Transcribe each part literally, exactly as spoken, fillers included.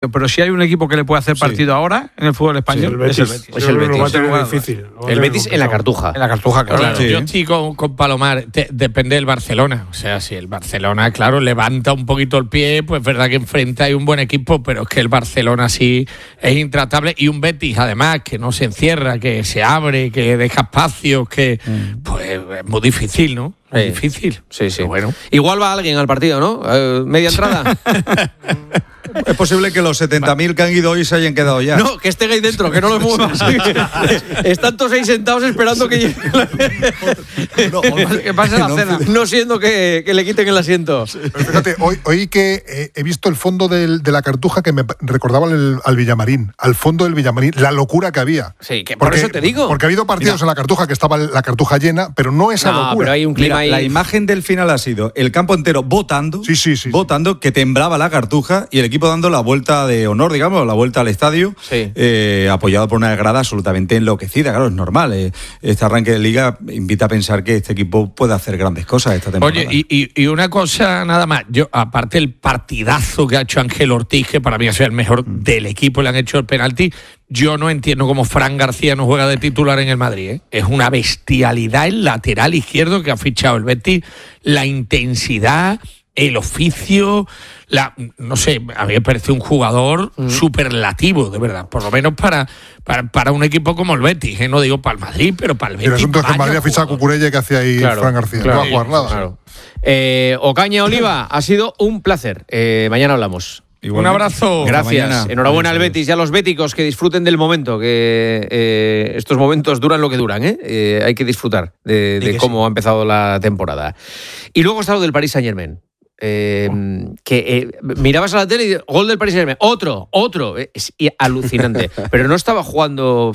Pero si hay un equipo que le puede hacer partido sí. ahora en el fútbol español, sí, el es el Betis. Es el Betis. Lo va a tener difícil. El Betis en la Cartuja. En la Cartuja, claro. claro. Sí. Yo estoy con, con Palomar. Te, depende del Barcelona. O sea, si el Barcelona, claro, levanta un poquito el pie, pues es verdad que enfrente hay un buen equipo, pero es que el Barcelona sí es intratable. Y un Betis, además, que no se encierra, que se abre, que deja espacios, que mm. pues es muy difícil, ¿no? Es sí. difícil. Sí, sí. Bueno. Igual va alguien al partido, ¿no? Eh, media entrada. Es posible que los setenta mil que han ido hoy se hayan quedado ya. No, que estén ahí dentro, que no los muevas. Están todos ahí sentados esperando que llegue. No, que pase la cena. No siendo que, que le quiten el asiento. Pero fíjate, hoy, hoy que eh, he visto el fondo del, de la Cartuja que me recordaba el, al Villamarín, al fondo del Villamarín, la locura que había. Sí, que por porque, eso te digo. Porque ha habido partidos Mira. en la Cartuja que estaba la Cartuja llena, pero no esa no, locura. Pero hay un clima Mira, ahí. La imagen del final ha sido el campo entero votando, sí, sí, sí, votando, sí. que temblaba la Cartuja y el equipo dando la vuelta de honor, digamos, la vuelta al estadio, sí. eh, apoyado por una grada absolutamente enloquecida. Claro, es normal. Eh, este arranque de liga invita a pensar que este equipo puede hacer grandes cosas esta temporada. Oye, y, y, y una cosa nada más. Yo, aparte del partidazo que ha hecho Ángel Ortiz, que para mí ha sido el mejor mm. del equipo, le han hecho el penalti. Yo no entiendo cómo Fran García no juega de titular en el Madrid, ¿eh? Es una bestialidad el lateral izquierdo que ha fichado el Betis, la intensidad, el oficio, la, no sé, a mí me parece un jugador mm. superlativo, de verdad, por lo menos para, para, para un equipo como el Betis, ¿eh? No digo para el Madrid, pero para el Betis. El asunto es que el Madrid ha fichado a Cucurella que hacía ahí claro, Fran García, claro, no va a jugar nada. Claro. Eh, Ocaña Oliva, ha sido un placer. Eh, mañana hablamos. Igualmente. Un abrazo. Gracias. Enhorabuena al Betis y a los béticos, que disfruten del momento, que eh, estos momentos duran lo que duran, ¿eh? Eh, hay que disfrutar de, de cómo sí. ha empezado la temporada. Y luego está lo del Paris Saint-Germain. Eh, oh. Que eh, mirabas a la tele y gol del Paris Saint-Germain, otro, otro, es alucinante. Pero no estaba jugando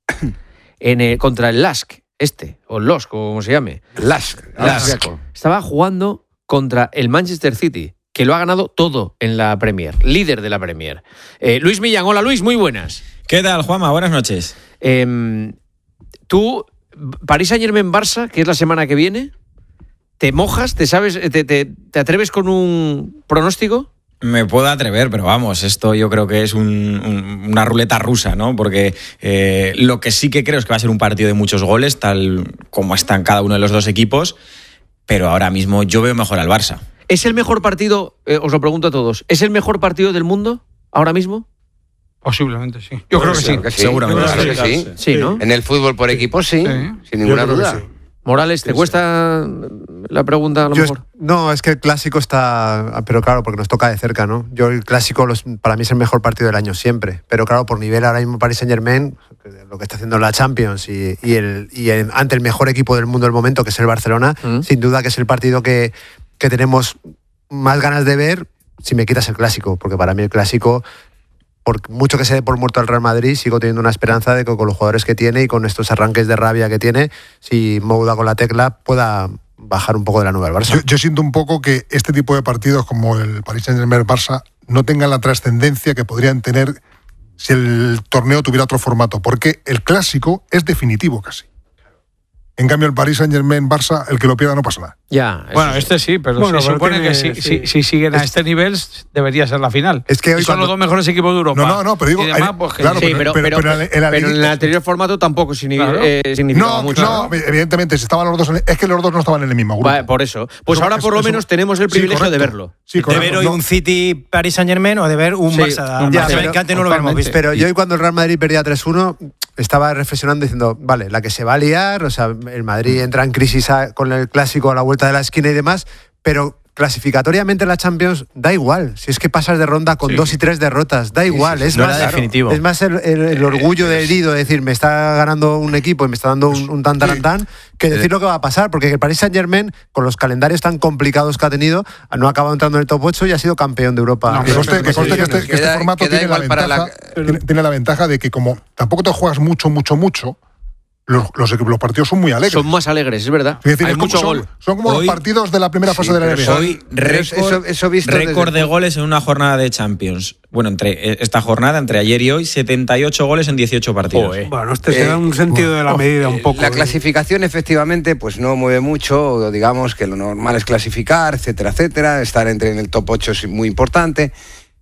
en, eh, contra el Lask, este, o el Losk, o como se llame. Lask. Lask. Estaba jugando contra el Manchester City, que lo ha ganado todo en la Premier, líder de la Premier. Eh, Luis Millán, hola Luis, muy buenas. ¿Qué tal, Juanma? Buenas noches. Eh, tú, Paris Saint-Germain-Barça, que es la semana que viene, ¿te mojas? ¿Te sabes? Te, te, ¿Te atreves con un pronóstico? Me puedo atrever, pero vamos, esto yo creo que es un, un, una ruleta rusa, ¿no? Porque eh, lo que sí que creo es que va a ser un partido de muchos goles, tal como están cada uno de los dos equipos, pero ahora mismo yo veo mejor al Barça. ¿Es el mejor partido, eh, os lo pregunto a todos, ¿es el mejor partido del mundo ahora mismo? Posiblemente sí. Yo creo que sí. que sí. Seguramente. Claro que sí. Sí, ¿no? En el fútbol por equipos sí, sí. sin ninguna duda. Sí. Morales, ¿te sí, cuesta sí. la pregunta a lo Yo mejor? Es, no, es que el clásico está... Pero claro, porque nos toca de cerca, ¿no? Yo el clásico los, para mí es el mejor partido del año siempre. Pero claro, por nivel ahora mismo Paris Saint-Germain, lo que está haciendo la Champions y, y, el, y el, ante el mejor equipo del mundo del momento, que es el Barcelona, ¿Mm? sin duda que es el partido que, que tenemos más ganas de ver si me quitas el clásico. Porque para mí el clásico... Por mucho que se dé por muerto al Real Madrid, sigo teniendo una esperanza de que con los jugadores que tiene y con estos arranques de rabia que tiene, si Mou da con la tecla, pueda bajar un poco de la nube al Barça. Yo, yo siento un poco que este tipo de partidos como el Paris Saint-Germain-Barça no tengan la trascendencia que podrían tener si el torneo tuviera otro formato, porque el clásico es definitivo casi. En cambio, el Paris Saint-Germain-Barça, el que lo pierda no pasa nada. Ya, bueno, este sí, pero bueno, se pero supone tiene, que si, sí. si, si siguen a es, este nivel, debería ser la final. Es que hoy y son cuando, los dos mejores equipos de Europa. No, no, no, pero digo... Demás, hay, pues, claro, sí, pero, pero, pero, pero, en, en, pero en el anterior formato tampoco significaba, claro. eh, significaba no, mucho. No, evidentemente, si estaban los dos... En, es que los dos no estaban en el mismo grupo. Vale, por eso. Pues eso, ahora eso, por lo eso, menos tenemos el privilegio sí, de verlo. Sí, de ver hoy no. un City Paris Saint-Germain o de ver un sí, Barça. Un ya, Barça pero, que antes no lo habíamos visto. Pero yo hoy cuando el Real Madrid perdía tres uno... estaba reflexionando diciendo, vale, la que se va a liar, o sea, el Madrid entra en crisis a, con el clásico a la vuelta de la esquina y demás, pero clasificatoriamente en la Champions da igual, si es que pasas de ronda con sí. dos y tres derrotas, da igual, sí, sí, sí. es, no más, definitivo. es más el, el, el orgullo de herido de decir, me está ganando un equipo y me está dando un, un tan tan tan, que decir lo que va a pasar, porque el Paris Saint-Germain, con los calendarios tan complicados que ha tenido, no ha acabado entrando en el top ocho y ha sido campeón de Europa. No, que conste que, conste que este, que este formato tiene la, ventaja, la... Tiene, tiene la ventaja de que como tampoco te juegas mucho, mucho, mucho, Los, los, los partidos son muy alegres. Son más alegres, es verdad. Es decir, hay es mucho son, gol. Son como hoy, los partidos de la primera fase sí, de la N B A. Hoy récord, eso, eso récord de goles en una jornada de Champions. Bueno, entre esta jornada, entre ayer y hoy, setenta y ocho goles en dieciocho partidos. Oh, eh. Bueno, este se da un sentido de la medida un poco. La ¿eh? clasificación, efectivamente, pues no mueve mucho. Digamos que lo normal es clasificar, etcétera, etcétera. Estar entre en el top ocho es muy importante.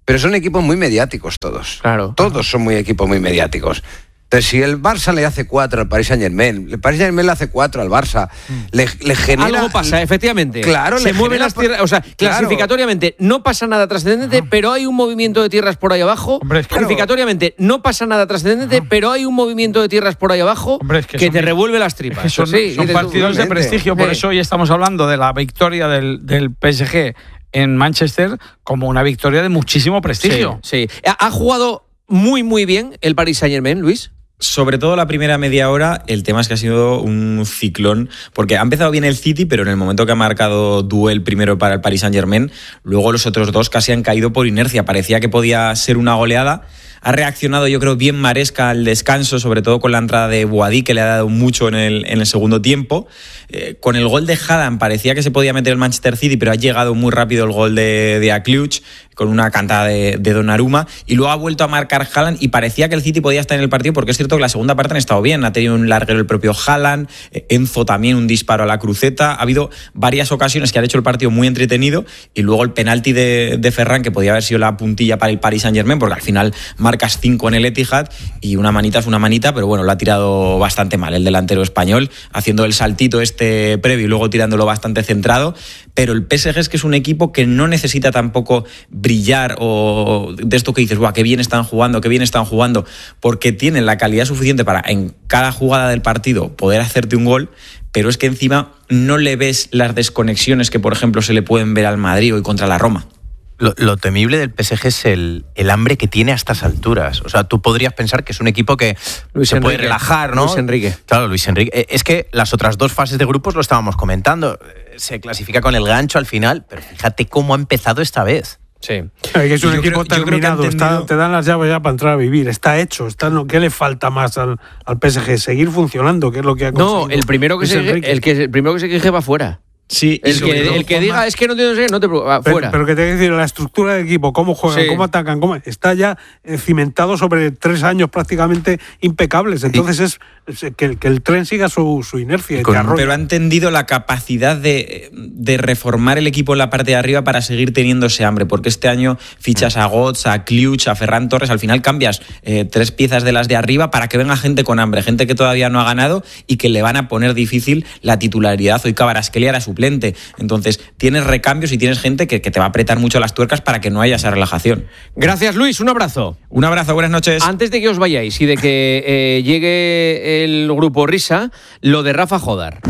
pero son equipos muy mediáticos todos. Claro. Todos son muy equipos muy mediáticos. Entonces, si el Barça le hace cuatro al Paris Saint-Germain, el Paris Saint-Germain le hace cuatro al Barça, le, le genera... Algo pasa, efectivamente. Claro, se le mueven genera las por- tierras, o sea, Claro. clasificatoriamente no pasa nada trascendente, pero hay un movimiento de tierras por ahí abajo. Hombre, es que- clasificatoriamente no pasa nada trascendente, pero hay un movimiento de tierras por ahí abajo Hombre, es que que, son- te revuelve las tripas. Que son, Sí, son dices tú, partidos de totalmente. prestigio, por Sí. eso hoy estamos hablando de la victoria del, del P S G en Manchester como una victoria de muchísimo prestigio. Sí, sí. ¿Ha ha jugado muy, muy bien el Paris Saint-Germain, Luis? Sobre todo la primera media hora, el tema es que ha sido un ciclón, porque ha empezado bien el City, pero en el momento que ha marcado duel primero para el Paris Saint-Germain, luego los otros dos casi han caído por inercia. Parecía que podía ser una goleada. Ha reaccionado, yo creo, bien Maresca al descanso, sobre todo con la entrada de Boadí, que le ha dado mucho en el, en el segundo tiempo. Eh, con el gol de Haaland parecía que se podía meter el Manchester City, pero ha llegado muy rápido el gol de, de Akliuch, con una cantada de, de Donnarumma, y luego ha vuelto a marcar Haaland, y parecía que el City podía estar en el partido, porque es cierto que la segunda parte han estado bien. Ha tenido un larguero el propio Haaland, eh, Enzo también un disparo a la cruceta. Ha habido varias ocasiones que han hecho el partido muy entretenido, y luego el penalti de, de Ferran, que podía haber sido la puntilla para el Paris Saint-Germain, porque al final marcas cinco en el Etihad, y una manita es una manita, pero bueno, lo ha tirado bastante mal el delantero español, haciendo el saltito este previo y luego tirándolo bastante centrado. Pero el P S G es que es un equipo que no necesita tampoco brillar o de esto que dices, ¡buah, qué bien están jugando, qué bien están jugando! Porque tienen la calidad suficiente para en cada jugada del partido poder hacerte un gol, pero es que encima no le ves las desconexiones que, por ejemplo, se le pueden ver al Madrid hoy contra la Roma. Lo, lo temible del P S G es el, el hambre que tiene a estas alturas. O sea, tú podrías pensar que es un equipo que Luis se Enrique. puede relajar, ¿no? Luis Enrique. Claro, Luis Enrique. Eh, Es que las otras dos fases de grupos lo estábamos comentando. Eh, Se clasifica con el gancho al final, pero fíjate cómo ha empezado esta vez. Sí. Que es un Yo equipo creo- yo creo que ha terminado, está- entendido- te dan las llaves ya para entrar a vivir, está hecho, está, no, ¿qué le falta más al, al P S G? Seguir funcionando, que es lo que ha conseguido. No, el primero que Luis se Enrique. el que el primero que se queje va fuera. Sí, y El sobre que, todo, el que Juanma, diga es que no tiene no sé qué, no te preocupes, va, Pero, fuera. pero que te voy a decir, la estructura del equipo, cómo juegan, Sí. cómo atacan, cómo está ya eh, cimentado sobre tres años prácticamente impecables. Entonces es, es que, el- que el tren siga su, su inercia. y te arrolla. pero ha entendido la capacidad de, de reformar el equipo en la parte de arriba para seguir teniendo ese hambre, porque este año fichas a Götze, a Kliuch, a Ferran Torres, al final cambias eh, tres piezas de las de arriba para que venga gente con hambre, gente que todavía no ha ganado y que le van a poner difícil la titularidad. Hoy Kvaratskhelia era suplente, entonces tienes recambios y tienes gente que, que te va a apretar mucho las tuercas para que no haya esa relajación. Gracias, Luis, un abrazo. Un abrazo, buenas noches. Antes de que os vayáis y de que eh, llegue el grupo Risa, lo de Rafa Jodar.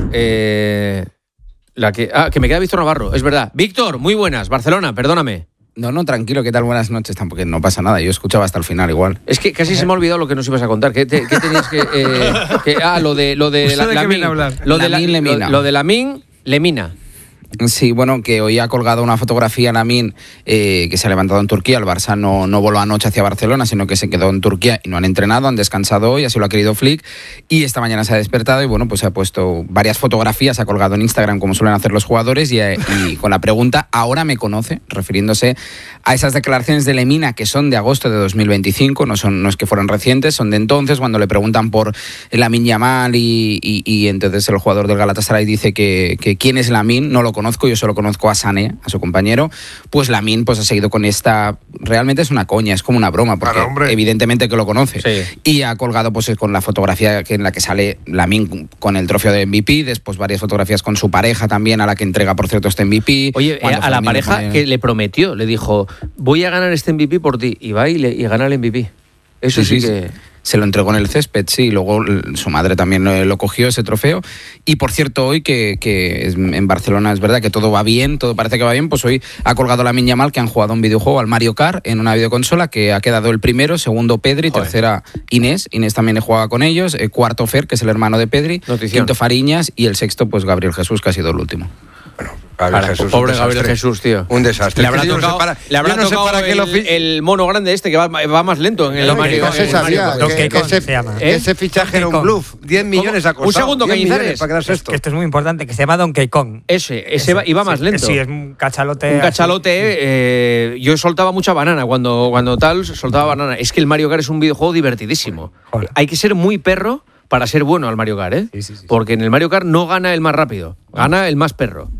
Eh, la que, ah, que me queda Víctor Navarro, es verdad. Víctor, muy buenas, Barcelona, perdóname. No, no, tranquilo, ¿qué tal? Buenas noches, tampoco no pasa nada, yo escuchaba hasta el final igual. Es que casi se me ha olvidado lo que nos ibas a contar. ¿Qué, te- qué tenías que, eh, que- Ah, lo de, lo de ¿Usted de qué viene a hablar? Lo de la, Lamine lo, Lemina. lo de Lamine Lemina. Sí, bueno, que hoy ha colgado una fotografía Lamine eh, que se ha levantado en Turquía. El Barça no, no voló anoche hacia Barcelona, sino que se quedó en Turquía y no han entrenado, han descansado hoy, así lo ha querido Flick. Y esta mañana se ha despertado y bueno, pues se ha puesto varias fotografías, ha colgado en Instagram como suelen hacer los jugadores y, eh, y con la pregunta, ¿ahora me conoce? Refiriéndose a esas declaraciones de Lemina que son de agosto de dos mil veinticinco, no, son, no es que fueran recientes, son de entonces, cuando le preguntan por Lamine Yamal y, y, y entonces el jugador del Galatasaray dice que, que quién es Lamine, no lo conozco, yo solo conozco a Sané, a su compañero. Pues Lamine pues ha seguido con esta, realmente es una coña, es como una broma, porque Claro, hombre. evidentemente que lo conoce. Sí. Y ha colgado pues con la fotografía que- en la que sale Lamine con el trofeo de M V P, después varias fotografías con su pareja también, a la que entrega por cierto este M V P. Oye, eh, Cuando a la Fermín le pareja pone- que le prometió, le dijo, voy a ganar este M V P por ti. Y va y, le, y gana el M V P. Eso sí, Sí, sí, que... se lo entregó en el césped, sí, y luego l- su madre también lo, lo cogió, ese trofeo. Y por cierto, hoy que, que es- en Barcelona es verdad que todo va bien, todo parece que va bien, pues hoy ha colgado Lamine Yamal que han jugado un videojuego al Mario Kart en una videoconsola, que ha quedado el primero, segundo Pedri, Joder. tercera Inés, Inés también jugaba con ellos, eh, cuarto Fer, que es el hermano de Pedri, Notición. quinto Fariñas y el sexto pues Gabriel Jesús, que ha sido el último. Gabriel Para- Jesús, pobre un Gabriel desastre. Jesús, tío. Un desastre. Le Es que habrá yo no sé tocado, para- le habrá yo no sé tocado para qué lo el, fi- el mono grande este que va, va más lento en el Eh, Mario. no se en sabía Mario que- Kart. que ese- se llama. ¿Eh? ese fichaje era un Donkey bluff. diez millones ha costado. Un segundo, diez millones Cañizares. para quedarse Es esto. que esto es muy importante, que se llama Donkey Kong. Ese, ese va, iba más Sí, lento. Sí, es un cachalote. Un así. cachalote, eh, yo soltaba mucha banana cuando, cuando tal, soltaba banana. Es que el Mario Kart es un videojuego divertidísimo. Joder. Hay que ser muy perro para ser bueno al Mario Kart, ¿eh? Sí, sí, sí. Porque en el Mario Kart no gana el más rápido, gana el más perro.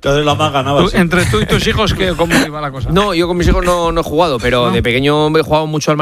Cada vez la más ganaba. Tú, entre tú y tus hijos, ¿qué, ¿cómo iba la cosa? No, yo con mis hijos no, no he jugado, pero ¿No? de pequeño he jugado mucho al